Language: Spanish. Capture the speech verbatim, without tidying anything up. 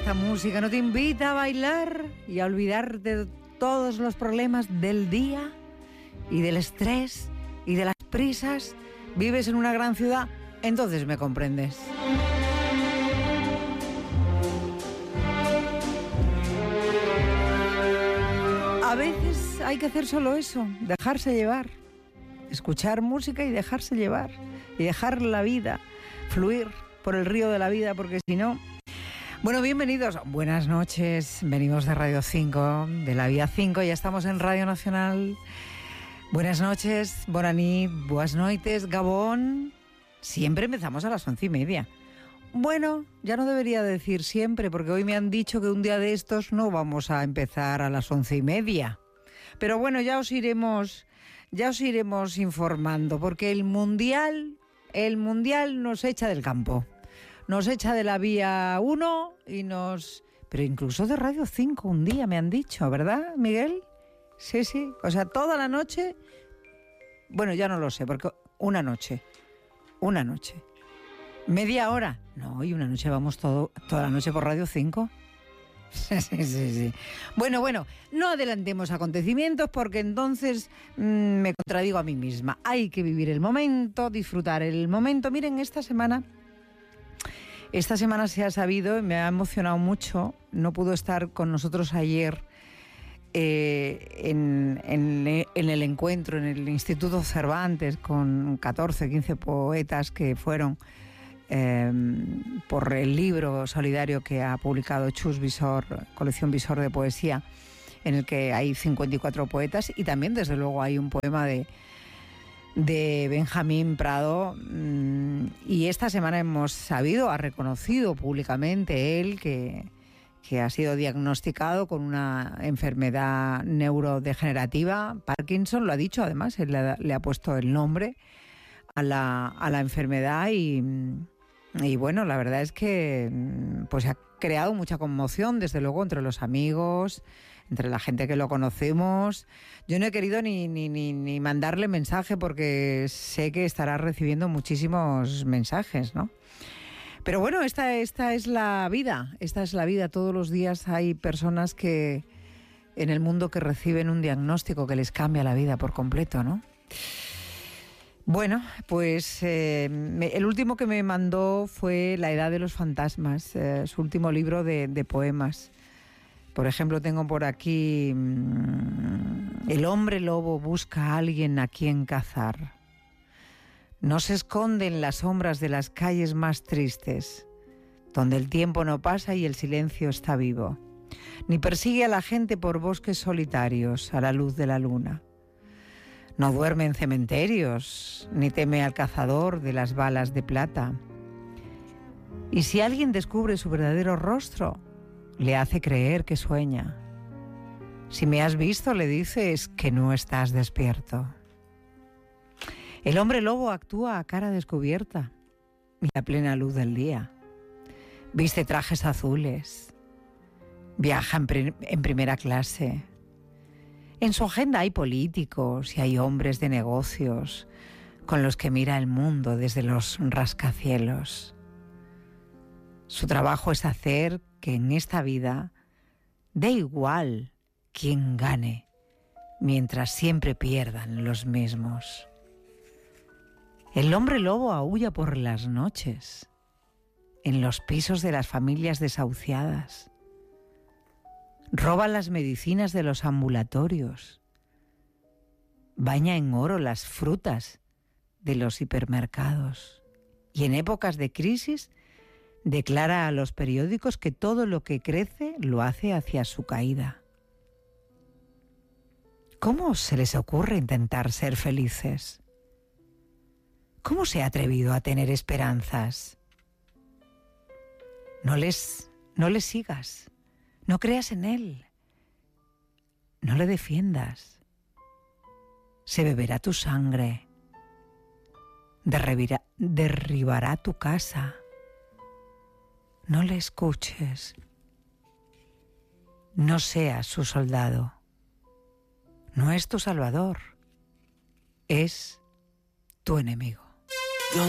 esta música no te invita a bailar y a olvidarte de todos los problemas del día y del estrés y de las prisas? ¿Vives en una gran ciudad? Entonces me comprendes. A veces hay que hacer solo eso, dejarse llevar, escuchar música y dejarse llevar, y dejar la vida fluir por el río de la vida, porque si no... Bueno, bienvenidos, buenas noches, venimos de Radio cinco, de la Vía cinco, ya estamos en Radio Nacional. Buenas noches, bona nit, buenas noites, Gabón. Siempre empezamos a las once y media. Bueno, ya no debería decir siempre, porque hoy me han dicho que un día de estos no vamos a empezar a las once y media. Pero bueno, ya os iremos, ya os iremos informando, porque el Mundial, el Mundial nos echa del campo. Nos echa de la Vía uno y nos... Pero incluso de Radio cinco un día me han dicho, ¿verdad, Miguel? Sí, sí. O sea, toda la noche... Bueno, ya no lo sé, porque una noche. Una noche. ¿Media hora? No, y una noche vamos todo, toda la noche por Radio cinco. Sí, sí, sí. Bueno, bueno, no adelantemos acontecimientos porque entonces mmm, me contradigo a mí misma. Hay que vivir el momento, disfrutar el momento. Miren, esta semana... Esta semana se ha sabido, y me ha emocionado mucho, no pudo estar con nosotros ayer eh, en, en, en el encuentro en el Instituto Cervantes con catorce, quince poetas que fueron eh, por el libro solidario que ha publicado Chus Visor, colección Visor de poesía, en el que hay cincuenta y cuatro poetas y también desde luego hay un poema de... de Benjamín Prado, y esta semana hemos sabido, ha reconocido públicamente él que, que ha sido diagnosticado con una enfermedad neurodegenerativa, Parkinson, lo ha dicho además, él le ha, le ha puesto el nombre a la, a la enfermedad y, y bueno, la verdad es que pues ha creado mucha conmoción, desde luego, entre los amigos, entre la gente que lo conocemos. Yo no he querido ni, ni, ni, ni mandarle mensaje porque sé que estará recibiendo muchísimos mensajes, ¿no? Pero bueno, esta, esta es la vida, esta es la vida. Todos los días hay personas que en el mundo que reciben un diagnóstico que les cambia la vida por completo, ¿no? Bueno, pues eh, me, el último que me mandó fue La Edad de los Fantasmas, eh, su último libro de, de poemas. Por ejemplo, tengo por aquí: el hombre lobo busca a alguien a quien cazar. No se esconde en las sombras de las calles más tristes, donde el tiempo no pasa y el silencio está vivo. Ni persigue a la gente por bosques solitarios a la luz de la luna. No duerme en cementerios, ni teme al cazador de las balas de plata. Y si alguien descubre su verdadero rostro, le hace creer que sueña. Si me has visto, le dices que no estás despierto. El hombre lobo actúa a cara descubierta y a plena luz del día. Viste trajes azules. Viaja en, pri- en primera clase. En su agenda hay políticos y hay hombres de negocios con los que mira el mundo desde los rascacielos. Su trabajo es hacer que en esta vida dé igual quién gane, mientras siempre pierdan los mismos. El hombre lobo aúlla por las noches, en los pisos de las familias desahuciadas. Roba las medicinas de los ambulatorios. Baña en oro las frutas de los hipermercados. Y en épocas de crisis declara a los periódicos que todo lo que crece lo hace hacia su caída. ¿Cómo se les ocurre intentar ser felices? ¿Cómo se ha atrevido a tener esperanzas? No les, no les sigas, no creas en él, no le defiendas. Se beberá tu sangre, derribará, derribará tu casa. No le escuches. No seas su soldado. No es tu salvador. Es tu enemigo.